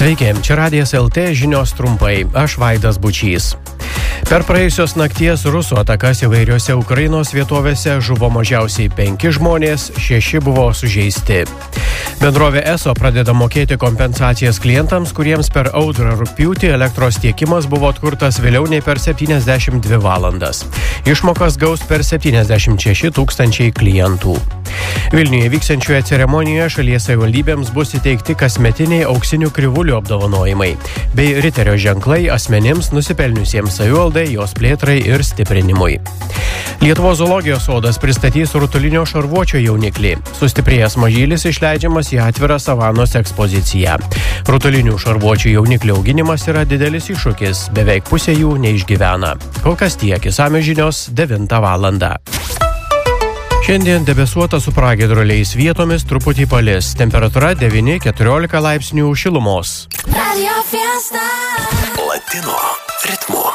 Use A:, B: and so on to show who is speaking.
A: Sveiki, čia Radijas LT žinios trumpai, aš Vaidas Bučys. Per praėjusios nakties rusų atakas įvairiose Ukrainos vietovėse žuvo mažiausiai 5 žmonės, 6 buvo sužeisti. Bendrovė ESO pradeda mokėti kompensacijas klientams, kuriems per audrą rugpjūtį elektros tiekimas buvo atkurtas vėliau nei per 72 valandas. Išmokas gaus per 76 tūkstančiai klientų. Vilniuje vyksiančioje ceremonijoje šalies savivaldybėms bus įteikti kasmetiniai auksinių krivulių apdovanojimai bei riterio ženklai asmenims nusipelniusiems savivaldai, jos plėtrai ir stiprinimui. Lietuvos zoologijos sodas pristatys rutulinio šarvuočio jauniklį. Sustiprėjęs mažylis išleidžiamas į atvirą savanos ekspoziciją. Rutulinių šarvuočių jauniklio auginimas yra didelis iššūkis, beveik pusė jų neišgyvena. Kol kas tiek, išsamios žinios 9 valandą. Šiandien debesuota su pragiedruliais, vietomis truputį palis. Temperatūra 9-14 laipsnių šilumos.
B: Latino ritmu.